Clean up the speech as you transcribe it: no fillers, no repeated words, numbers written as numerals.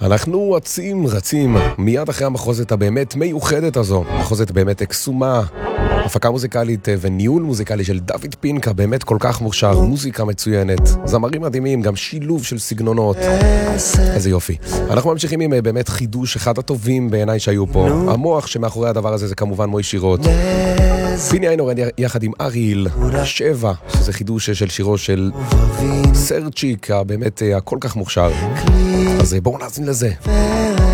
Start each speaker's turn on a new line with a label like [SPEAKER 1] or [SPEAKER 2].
[SPEAKER 1] אנחנו רצים מיד אחרי המחוזת הבאמת מיוחדת הזו, מחוזת באמת קסומה, הפקה מוזיקלית וניהול מוזיקלי של דוד פינקה, באמת כל כך מוכשר, מוזיקה מצוינת, זמרים מדהימים, גם שילוב של סגנונות, איזה יופי. אנחנו ממשיכים עם באמת חידוש אחד הטובים בעיניי שהיו פה, המוח שמאחורי הדבר הזה זה כמובן מוי שירות, פיני איינורן יחד עם אריל 7, שזה חידוש של שירו של סרצ'יק, באמת הכל כך מוכשר, אז בואו נאזין לזה.